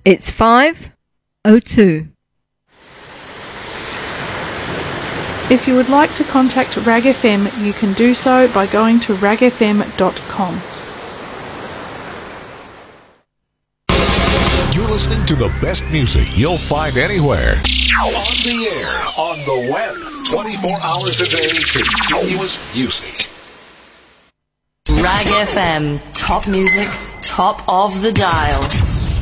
It's 5:02. If you would like to contact RAG FM, you can do so by going to ragfm.com. You're listening to the best music you'll find anywhere. On the air, on the web, 24 hours a day, continuous music. RAG FM, top music, top of the dial.